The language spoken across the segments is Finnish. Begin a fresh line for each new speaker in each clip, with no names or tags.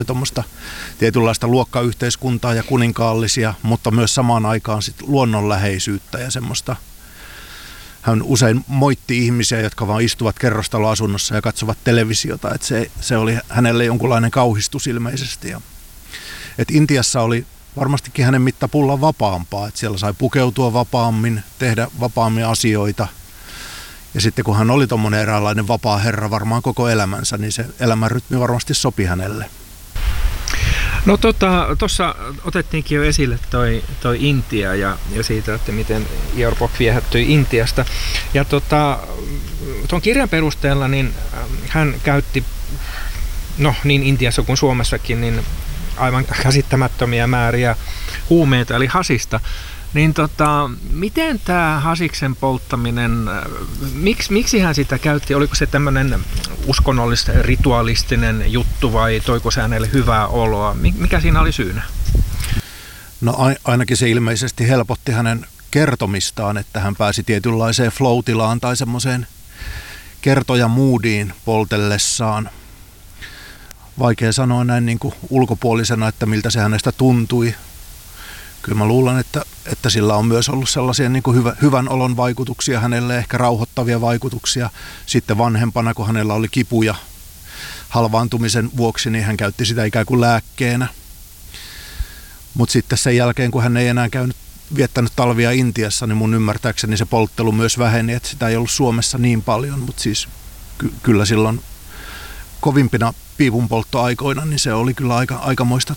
tuommoista tietynlaista luokkayhteiskuntaa ja kuninkaallisia, mutta myös samaan aikaan sit luonnonläheisyyttä ja semmoista. Hän usein moitti ihmisiä, jotka vaan istuvat kerrostaloasunnossa ja katsovat televisiota, että se oli hänelle jonkunlainen kauhistus ilmeisesti. Et Intiassa oli varmastikin hänen mittapullaan vapaampaa, että siellä sai pukeutua vapaammin, tehdä vapaammin asioita. Ja sitten kun hän oli tommoinen eräänlainen vapaa herra varmaan koko elämänsä, niin se elämänrytmi varmasti sopi hänelle.
No tuossa otettiinkin jo esille toi Intia ja siitä, että miten Ior Bock viehättyi Intiasta. Ja tuon kirjan perusteella niin hän käytti, no niin Intiassa kuin Suomessakin, niin aivan käsittämättömiä määriä huumeita eli hasista. Niin miten tämä hasiksen polttaminen, miksi hän sitä käytti? Oliko se tämmöinen uskonnollis-ritualistinen juttu vai toiko se hänelle hyvää oloa? Mikä siinä oli syynä?
No ainakin se ilmeisesti helpotti hänen kertomistaan, että hän pääsi tietynlaiseen flow-tilaan tai semmoiseen kertojamoodiin poltellessaan. Vaikea sanoa näin niin kuin ulkopuolisena, että miltä se hänestä tuntui. Kyllä mä luulen, että sillä on myös ollut sellaisia niin kuin hyvän olon vaikutuksia hänelle, ehkä rauhoittavia vaikutuksia. Sitten vanhempana, kun hänellä oli kipuja halvaantumisen vuoksi, niin hän käytti sitä ikään kuin lääkkeenä. Mutta sitten sen jälkeen, kun hän ei enää viettänyt talvia Intiassa, niin mun ymmärtääkseni se polttelu myös väheni, että sitä ei ollut Suomessa niin paljon. Mutta siis kyllä silloin kovimpina piipunpolttoaikoina, niin se oli kyllä aikamoista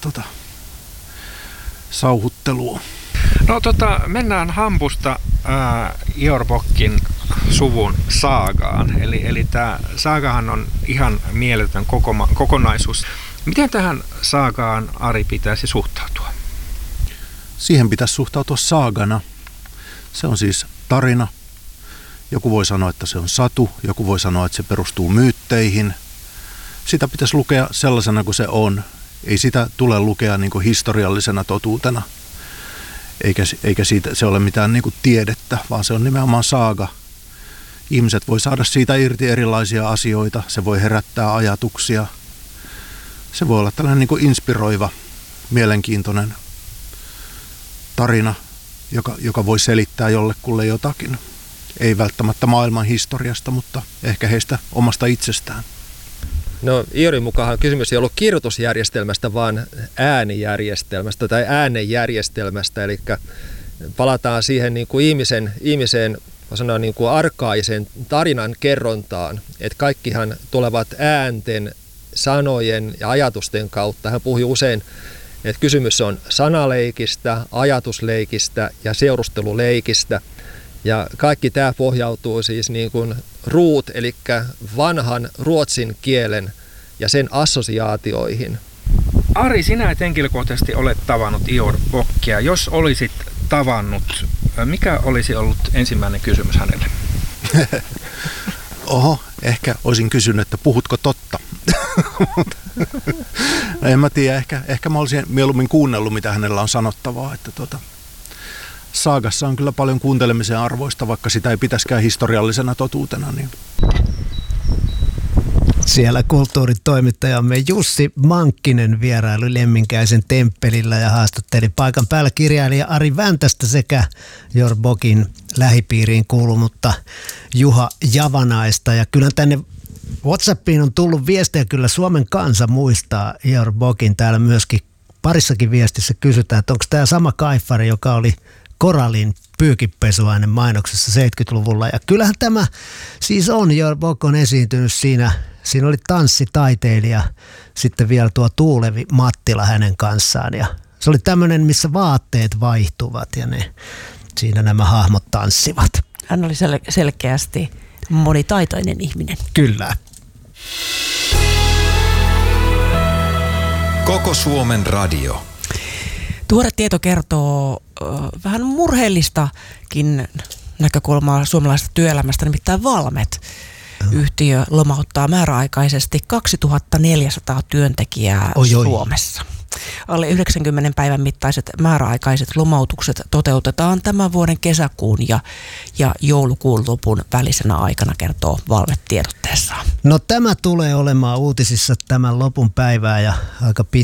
sauhuttelua.
No mennään hampusta Ior Bockin suvun saagaan. Eli tämä saagahan on ihan mieletön kokonaisuus. Miten tähän saagaan, Ari, pitäisi suhtautua?
Siihen pitäisi suhtautua saagana. Se on siis tarina. Joku voi sanoa, että se on satu. Joku voi sanoa, että se perustuu myytteihin. Sitä pitäisi lukea sellaisena kuin se on. Ei sitä tule lukea niin kuin historiallisena totuutena, eikä siitä se ole mitään niin kuin tiedettä, vaan se on nimenomaan saaga. Ihmiset voi saada siitä irti erilaisia asioita, se voi herättää ajatuksia. Se voi olla tällainen niin kuin inspiroiva, mielenkiintoinen tarina, joka voi selittää jollekulle jotakin. Ei välttämättä maailman historiasta, mutta ehkä heistä omasta itsestään.
No Iorin mukaan kysymys ei ollut kirjoitusjärjestelmästä, vaan äänijärjestelmästä tai äänenjärjestelmästä. Eli palataan siihen niin kuin ihmisen niin kuin arkaisen tarinan kerrontaan, että kaikkihan tulevat äänten, sanojen ja ajatusten kautta. Hän puhui usein, että kysymys on sanaleikistä, ajatusleikistä ja seurusteluleikistä. Ja kaikki tämä pohjautuu siis niin kuin ruut, eli vanhan ruotsin kielen ja sen assosiaatioihin.
Ari, sinä et henkilökohtaisesti ole tavannut Ior Bockia. Jos olisit tavannut, mikä olisi ollut ensimmäinen kysymys hänelle?
Oho, ehkä olisin kysynyt, että puhutko totta? No en mä tiedä, ehkä mä olisin mieluummin kuunnellut, mitä hänellä on sanottavaa, että saagassa on kyllä paljon kuuntelemisen arvoista, vaikka sitä ei pitäisikään historiallisena totuutena. Niin.
Siellä kulttuuritoimittajamme Jussi Mankkinen vieraili Lemminkäisen temppelillä ja haastatteli paikan päällä kirjailija Ari Väntästä sekä Ior Bockin lähipiiriin kuulunutta Juha Javanaista. Ja kyllä tänne WhatsAppiin on tullut viestejä, kyllä Suomen kansa muistaa Ior Bockin. Täällä myöskin parissakin viestissä kysytään, että onko tämä sama kaifari, joka oli Koralin pyykinpesuainen mainoksessa 70-luvulla. Ja kyllähän tämä siis on. Ior Bock on esiintynyt siinä. Siinä oli tanssitaiteilija, sitten vielä tuo Tuulevi Mattila hänen kanssaan. Ja se oli tämmöinen, missä vaatteet vaihtuvat ja siinä nämä hahmot tanssivat.
Hän oli selkeästi monitaitoinen ihminen.
Kyllä.
Koko Suomen radio.
Tuore tieto kertoo vähän murheellistakin näkökulmaa suomalaisesta työelämästä, nimittäin Valmet. Yhtiö lomauttaa määräaikaisesti 2400 työntekijää Suomessa. alle 90 päivän mittaiset määräaikaiset lomautukset toteutetaan tämän vuoden kesäkuun ja joulukuun lopun välisenä aikana, kertoo Valmet tiedotteessaan.
No tämä tulee olemaan uutisissa tämän lopun päivää ja aika